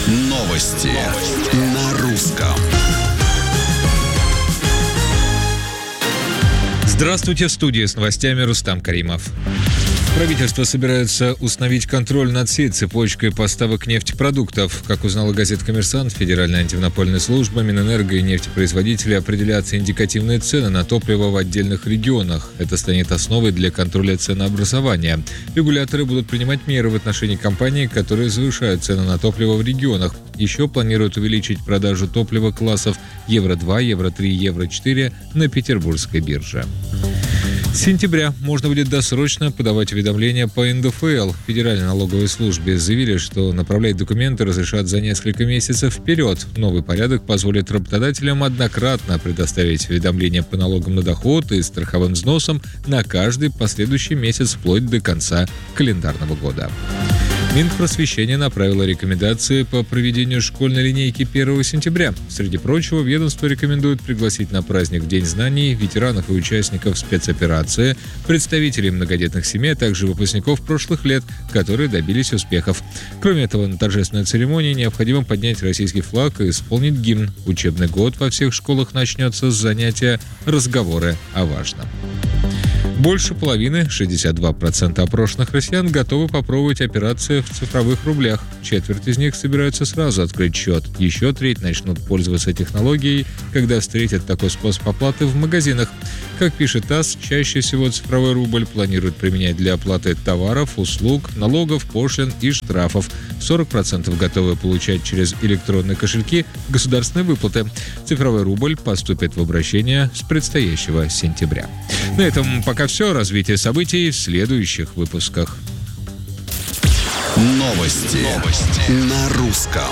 Новости на русском. Здравствуйте, в студии с новостями Рустам Каримов. Правительство собирается установить контроль над всей цепочкой поставок нефтепродуктов. Как узнала газета «Коммерсант», Федеральная антимонопольная служба, Минэнерго и нефтепроизводители определят индикативные цены на топливо в отдельных регионах. Это станет основой для контроля ценообразования. Регуляторы будут принимать меры в отношении компаний, которые завышают цены на топливо в регионах. Еще планируют увеличить продажу топлива классов Евро-2, Евро-3, Евро-4 на петербургской бирже. С сентября можно будет досрочно подавать уведомления по НДФЛ. В Федеральной налоговой службе заявили, что направлять документы разрешат за несколько месяцев вперед. Новый порядок позволит работодателям однократно предоставить уведомления по налогам на доход и страховым взносам на каждый последующий месяц вплоть до конца календарного года. Минпросвещение направило рекомендации по проведению школьной линейки 1 сентября. Среди прочего, ведомство рекомендует пригласить на праздник День знаний ветеранов и участников спецоперации, представителей многодетных семей, а также выпускников прошлых лет, которые добились успехов. Кроме этого, на торжественной церемонии необходимо поднять российский флаг и исполнить гимн. Учебный год во всех школах начнется с занятия «Разговоры о важном». Больше половины, 62% опрошенных россиян, готовы попробовать операции в цифровых рублях. Четверть из них собираются сразу открыть счет. Еще треть начнут пользоваться технологией, когда встретят такой способ оплаты в магазинах. Как пишет ТАСС, чаще всего цифровой рубль планируют применять для оплаты товаров, услуг, налогов, пошлин и штрафов. 40% готовы получать через электронные кошельки государственные выплаты. Цифровой рубль поступит в обращение с предстоящего сентября. На этом пока все. Развитие событий в следующих выпусках. Новости на русском.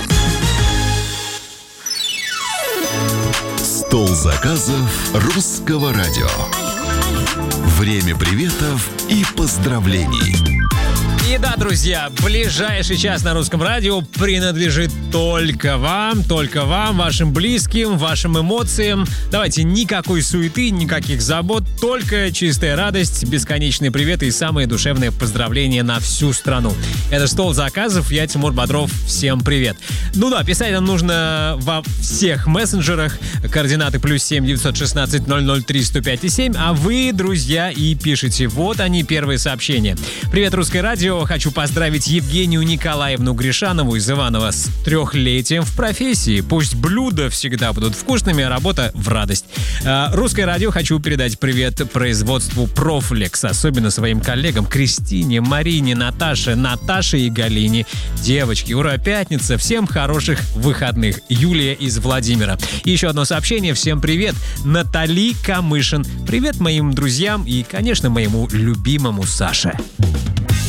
Стол заказов русского радио. Время приветов и поздравлений. И да, друзья, ближайший час на русском радио принадлежит только вам, вашим близким, вашим эмоциям. Давайте, никакой суеты, никаких забот, только чистая радость, бесконечные приветы и самые душевные поздравления на всю страну. Это «Стол заказов», я Тимур Бодров, всем привет. Ну да, писать нам нужно во всех мессенджерах, координаты +7 916 003 105 7, а вы, друзья, и пишите. Вот они, первые сообщения. Привет, русское радио. Хочу поздравить Евгению Николаевну Гришанову из Иваново с 3-летием в профессии. Пусть блюда всегда будут вкусными, а работа в радость. Русское радио хочу передать привет производству «Профлекс», особенно своим коллегам Кристине, Марине, Наташе и Галине. Девочки, ура, пятница, всем хороших выходных. Юлия из Владимира. И еще одно сообщение, всем привет. Натали Камышин. Привет моим друзьям и, конечно, моему любимому Саше.